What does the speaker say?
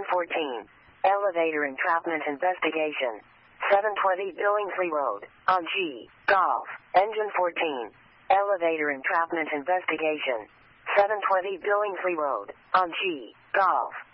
Engine 14. Elevator entrapment investigation. 720 Billingsley Road, on G. Golf. Engine 14. Elevator entrapment investigation. 720 Billingsley Road, on G. Golf.